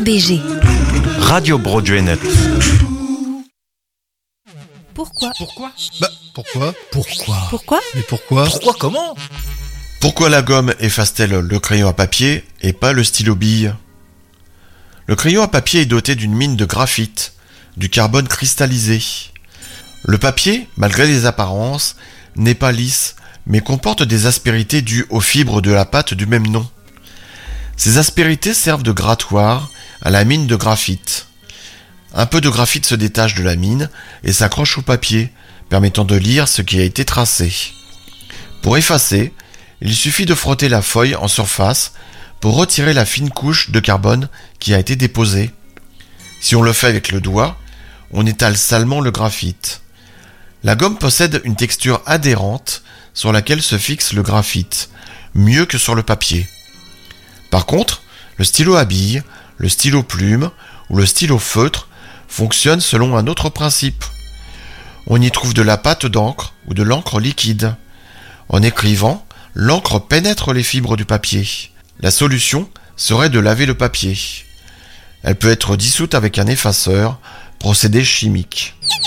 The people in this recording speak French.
BG. Radio Broadway Net. Pourquoi ? Pourquoi ? Pourquoi ? Pourquoi ? Mais pourquoi ? Pourquoi comment ? Pourquoi la gomme efface-t-elle le crayon à papier et pas le stylo bille ? Le crayon à papier est doté d'une mine de graphite, du carbone cristallisé. Le papier, malgré les apparences, n'est pas lisse, mais comporte des aspérités dues aux fibres de la pâte du même nom. Ces aspérités servent de grattoir à la mine de graphite. Un peu de graphite se détache de la mine et s'accroche au papier, permettant de lire ce qui a été tracé. Pour effacer, il suffit de frotter la feuille en surface pour retirer la fine couche de carbone qui a été déposée. Si on le fait avec le doigt, on étale salement le graphite. La gomme possède une texture adhérente sur laquelle se fixe le graphite, mieux que sur le papier. Par contre, le stylo à bille, le stylo plume ou le stylo feutre fonctionnent selon un autre principe. On y trouve de la pâte d'encre ou de l'encre liquide. En écrivant, l'encre pénètre les fibres du papier. La solution serait de laver le papier. Elle peut être dissoute avec un effaceur, procédé chimique.